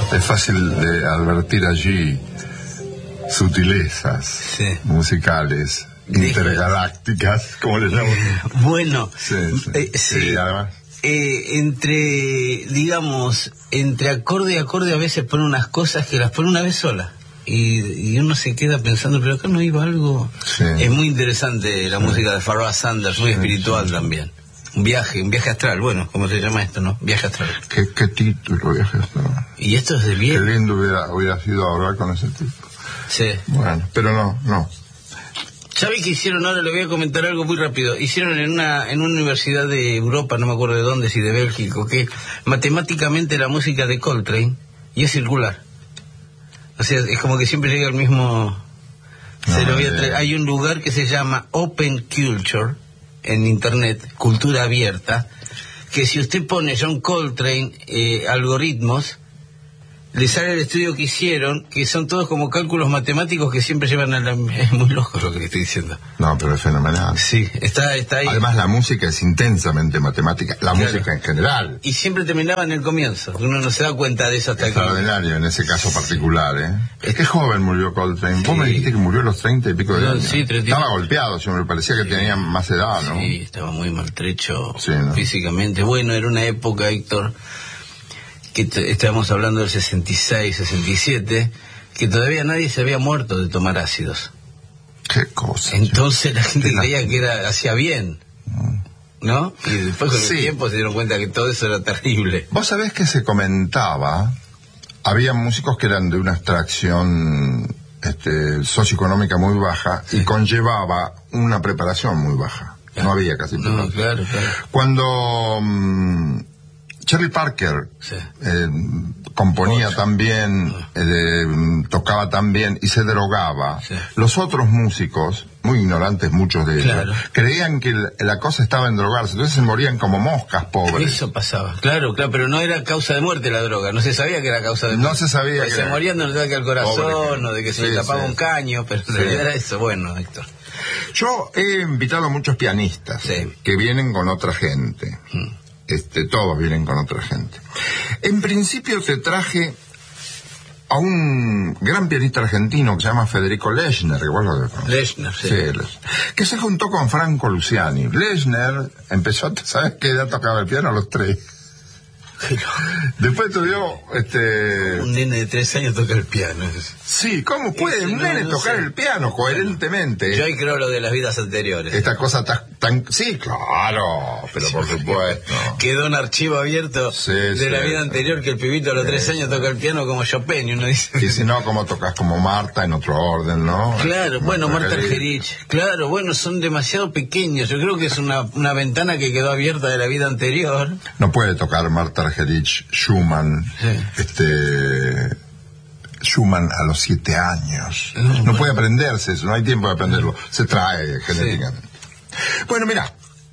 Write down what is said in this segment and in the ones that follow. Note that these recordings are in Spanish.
Es fácil de advertir allí sutilezas musicales intergalácticas, como le llamo. Bueno, sí. Además, entre acorde y acorde a veces pone unas cosas que las pone una vez sola. Y uno se queda pensando, pero acá no iba algo. Sí. Es muy interesante la música de Pharoah Sanders, muy espiritual también. Un viaje astral, bueno, ¿cómo se llama esto, no? Viaje astral. ¿Qué título, viaje astral? Y esto es de bien. Qué lindo hubiera sido hablar con ese tipo. Sí. Bueno, pero no. ¿Sabe qué hicieron? Ahora le voy a comentar algo muy rápido. Hicieron en una universidad de Europa, no me acuerdo de dónde, si de Bélgica o qué, matemáticamente la música de Coltrane, y es circular. O sea, es como que siempre llega al mismo... Hay un lugar que se llama Open Culture, en internet, cultura abierta, que si usted pone John Coltrane, algoritmos, le sale el estudio que hicieron, que son todos como cálculos matemáticos que siempre llevan a la... Es muy loco lo que le estoy diciendo. No, pero es fenomenal. Sí, está ahí. Además, la música es intensamente matemática, música en general. Y siempre terminaba en el comienzo, uno no se da cuenta de eso hasta extraordinario en ese caso particular, ¿eh? Es que joven murió Coltrane. Vos me dijiste que murió a los 30 y pico de años. Sí, 30. Estaba golpeado, me parecía que tenía más edad, ¿no? Sí, estaba muy maltrecho ¿no? Físicamente. Bueno, era una época, Héctor, que estábamos hablando del 66, 67, que todavía nadie se había muerto de tomar ácidos. Qué cosa. Entonces la gente creía que hacía bien, ¿no? Y después con el tiempo se dieron cuenta que todo eso era terrible. Vos sabés que se comentaba, había músicos que eran de una extracción socioeconómica muy baja y conllevaba una preparación muy baja. No había casi preparación. Claro. Cuando Charlie Parker componía también, tocaba también y se drogaba. Los otros músicos, muy ignorantes muchos de ellos, creían que la cosa estaba en drogarse, entonces se morían como moscas, pobres. Eso pasaba, claro, pero no era causa de muerte la droga, no se sabía que era causa de muerte. No se sabía que se morían de un ataque al corazón o de que se le tapaba un caño, pero en realidad era eso. Bueno, Héctor, yo he invitado a muchos pianistas que vienen con otra gente. Todos vienen con otra gente. En principio te traje a un gran pianista argentino que se llama Federico Lechner, que vos lo conoces. Lechner, que se juntó con Franco Luciani. Lechner empezó, ¿sabes qué edad tocaba el piano? A los 3. Después estudió un nene de 3 años toca el piano. Sí, ¿cómo puede un nene tocar el piano coherentemente? Yo ahí creo lo de las vidas anteriores. Esta cosa tan... Sí, claro, pero por supuesto. Quedó un archivo abierto de la vida anterior que el pibito a los 3 años toca el piano como Chopin, y uno dice... Y si no, como tocas como Marta en otro orden, ¿no? Claro, bueno, Marta Argerich. Claro, bueno, son demasiado pequeños. Yo creo que es una ventana que quedó abierta de la vida anterior. No puede tocar Marta Argerich Schumann, Schumann a los 7 años. No puede aprenderse eso, no hay tiempo de aprenderlo. Se trae genéticamente. Bueno, mira,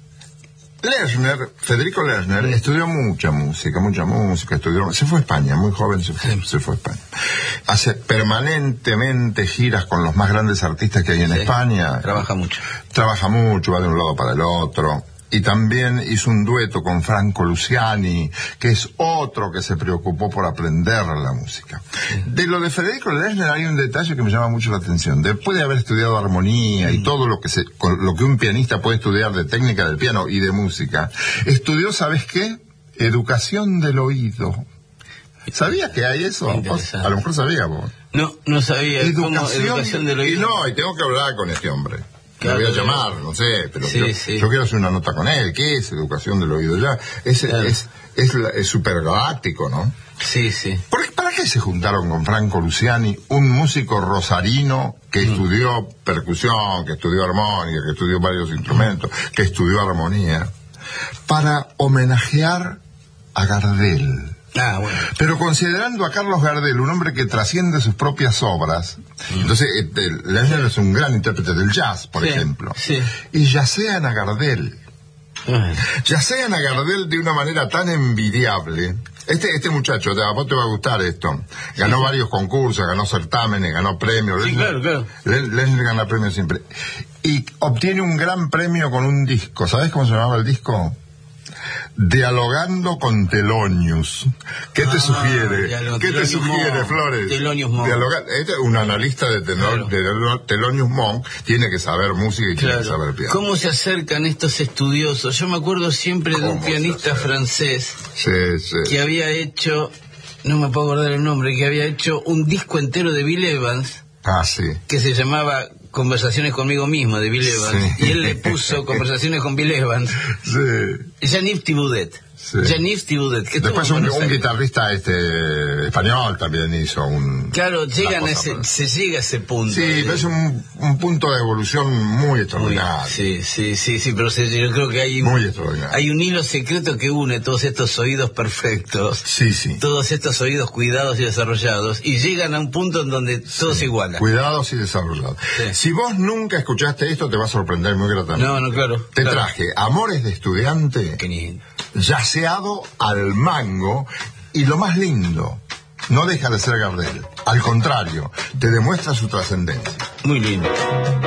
Federico Lechner estudió mucha música, se fue a España, muy joven se fue a España. Hace permanentemente giras con los más grandes artistas que hay en España. Trabaja mucho, va de un lado para el otro. Y también hizo un dueto con Franco Luciani, que es otro que se preocupó por aprender la música. De lo de Federico Lechner hay un detalle que me llama mucho la atención. Después de haber estudiado armonía y todo lo que un pianista puede estudiar de técnica del piano y de música, estudió, ¿sabes qué? Educación del oído. ¿Sabías que hay eso? A lo mejor sabías vos. No sabía. Educación del oído. Y tengo que hablar con este hombre. Me voy a llamar, no sé, pero yo quiero hacer una nota con él. ¿Qué es educación del oído? Ya es súper galáctico, ¿no? Sí. ¿Para qué se juntaron con Franco Luciani, un músico rosarino que estudió percusión, que estudió armónica, que estudió varios instrumentos, que estudió armonía, para homenajear a Gardel? Bueno. Pero considerando a Carlos Gardel un hombre que trasciende sus propias obras, entonces Lechner es un gran intérprete del jazz, por ejemplo, y yacean a Gardel. Yacean a Gardel de una manera tan envidiable. Este muchacho, a vos te va a gustar esto. Ganó varios concursos, ganó certámenes, ganó premios. Sí, claro. Lechner gana premios siempre. Y obtiene un gran premio con un disco. ¿Sabés cómo se llamaba el disco? Dialogando con Thelonious. ¿Qué te sugiere? ¿Qué te sugiere, Flores? Thelonious Monk. Un analista de Thelonious Monk tiene que saber música y tiene que saber piano. ¿Cómo se acercan estos estudiosos? Yo me acuerdo siempre de un pianista francés que había hecho, no me puedo acordar el nombre, que había hecho un disco entero de Bill Evans. Que se llamaba Conversaciones conmigo mismo, de Bill Evans, y él le puso Conversaciones con Bill Evans. Jean-Yves Thibaudet. Jean-Yves Thibaudet. Después un guitarrista español también hizo un... Claro, se llega a ese punto. Sí, pero es un punto de evolución muy extraordinario. Sí, pero yo creo que hay un hilo secreto que une todos estos oídos perfectos, todos estos oídos cuidados y desarrollados, y llegan a un punto en donde todo se iguala. Cuidados y desarrollados. Si vos nunca escuchaste esto, te va a sorprender muy gratamente. No, claro. Te traje Amores de Estudiante, yaceado al mango, y lo más lindo, no deja de ser Gardel. Al contrario, te demuestra su trascendencia. Muy lindo.